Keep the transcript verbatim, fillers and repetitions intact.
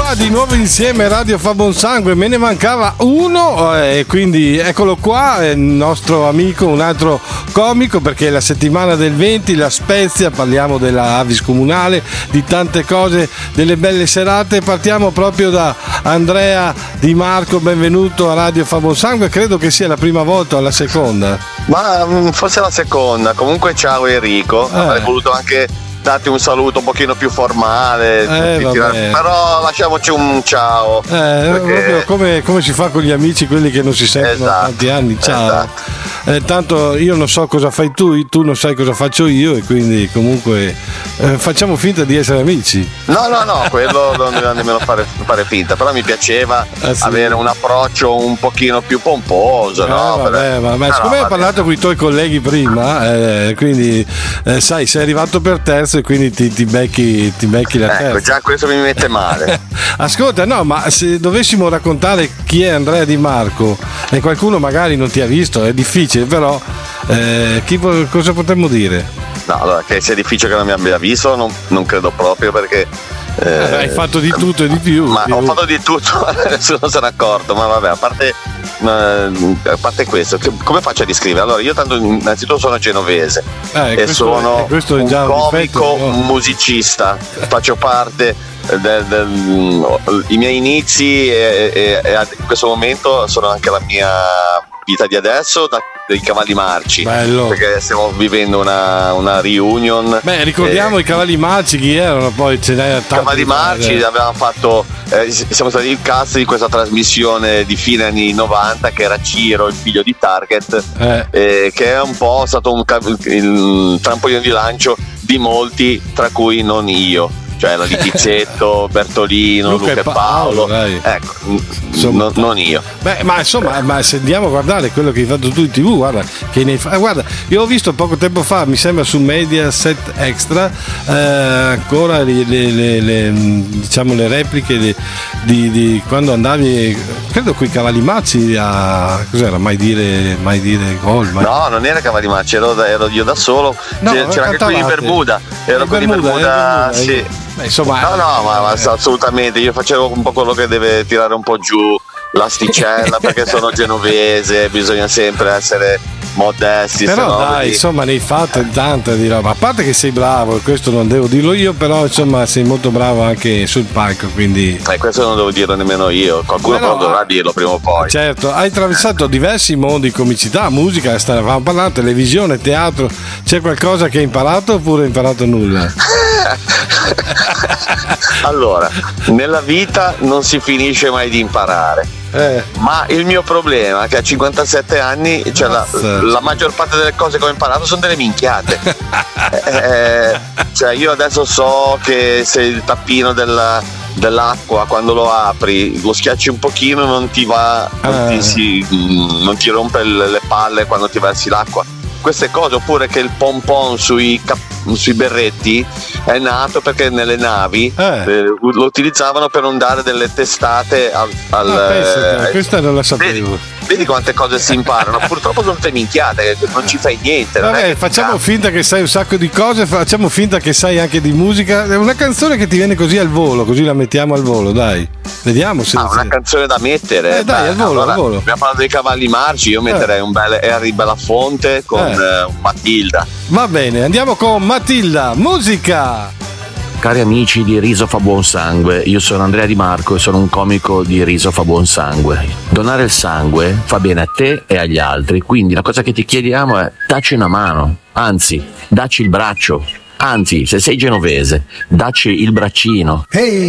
qua di nuovo insieme Radio Fa Buon Sangue, me ne mancava uno e quindi eccolo qua, il nostro amico, un altro comico, perché è la settimana del venti, La Spezia, parliamo della Avis Comunale, di tante cose, delle belle serate. Partiamo proprio da Andrea Di Marco, benvenuto a Radio Fa Buon Sangue, credo che sia la prima volta o la seconda? Ma forse la seconda, comunque ciao Enrico, eh. avrei voluto anche darti un saluto un pochino più formale, eh, tirare, però lasciamoci un ciao. Eh, perché... come, come si fa con gli amici, quelli che non si sentono da esatto, tanti anni, ciao. Esatto. Eh, tanto io non so cosa fai tu, tu non sai cosa faccio io e quindi comunque eh, facciamo finta di essere amici. No, no, no, quello non deve nemmeno fare, fare finta, però mi piaceva eh, sì. avere un approccio un pochino più pomposo, eh, no? Vabbè, per... ma, ma no, siccome no, hai parlato con i tuoi colleghi prima, eh, quindi eh, sai, sei arrivato per terzo e quindi ti, ti, becchi, ti becchi la terza. Ecco, già questo mi mette male. Ascolta, no, ma se dovessimo raccontare chi è Andrea Di Marco e qualcuno magari non ti ha visto, è difficile, però eh, chi, cosa potremmo dire? No, allora, che sia difficile che non mi abbia visto non, non credo proprio, perché eh, eh, hai fatto di tutto e di più. Ma più. ho fatto di tutto, nessuno se n'è accorto, ma vabbè, a parte a parte questo, come faccio a descrivere? Allora, io tanto innanzitutto sono genovese eh, e questo, sono questo è un già comico, un difetto, no? un musicista, faccio parte del, del, i miei inizi e, e, e in questo momento sono anche la mia vita di adesso, da, dei Cavalli Marci. Bello. Perché stiamo vivendo una, una reunion. Beh, ricordiamo e, i Cavalli Marci chi erano, poi ce n'è tanti. Cavalli Marci avevamo fatto, eh, siamo stati il cast di questa trasmissione di fine anni novanta che era Ciro, il figlio di Target, eh. Eh, che è un po' stato un, il trampolino di lancio di molti, tra cui non io. Cioè la di Pizzetto, Bertolino, Luca, Luca e Paolo, Paolo ecco, insomma, non, non io. Beh, ma insomma, ma se andiamo a guardare quello che hai fatto tu in tivù, guarda, che ne fa, guarda, io ho visto poco tempo fa, mi sembra su Mediaset Extra, eh, ancora le, le, le, le, diciamo le repliche di, di, di quando andavi, credo coi Cavalli Marci a cos'era, mai dire, mai dire gol. Mai... No, non era Cavalli Marci, ero, ero io da solo, no, c'era, c'era anche quelli in Bermuda, ero quelli in Bermuda, Bermuda sì. Beh, insomma, no no ma, ma assolutamente, io facevo un po' quello che deve tirare un po' giù l'asticella perché sono genovese, bisogna sempre essere modesti. Però dai, vedi... insomma, ne hai fatte tante di roba, a parte che sei bravo, e questo non devo dirlo io, però insomma sei molto bravo anche sul palco, quindi eh, questo non devo dirlo nemmeno io, qualcuno però, però dovrà dirlo prima o poi. Certo, hai attraversato diversi mondi, comicità, musica, stavamo parlando, televisione, teatro, c'è qualcosa che hai imparato oppure hai imparato nulla? Allora, nella vita non si finisce mai di imparare, eh. ma il mio problema è che a cinquantasette anni, cioè la, la maggior parte delle cose che ho imparato sono delle minchiate. eh, cioè io adesso so che se il tappino della, dell'acqua quando lo apri lo schiacci un pochino non ti va, non, eh. ti, si, non ti rompe le palle quando ti versi l'acqua, queste cose, oppure che il pompon sui, cap- sui berretti è nato perché nelle navi eh. Eh, lo utilizzavano per non dare delle testate al, al ah, penso, eh, questa non la sapevo. Vedi, vedi quante cose si imparano, purtroppo sono tutte minchiate, non ci fai niente. Vabbè, facciamo finta che sai un sacco di cose, facciamo finta che sai anche di musica, è una canzone che ti viene così al volo, così la mettiamo al volo, dai, vediamo se... Ah, una canzone da mettere? Eh, dai, Beh, al volo, allora, al volo. Abbiamo parlato dei Cavalli Marci, io metterei eh. un bel Harry Belafonte con eh. eh, Matilda. Va bene, andiamo con Matilda, musica! Cari amici di Riso Fa Buon Sangue, io sono Andrea Di Marco e sono un comico di Riso Fa Buon Sangue. Donare il sangue fa bene a te e agli altri, quindi la cosa che ti chiediamo è dacci una mano, anzi, dacci il braccio, anzi, se sei genovese, dacci il braccino. Hey!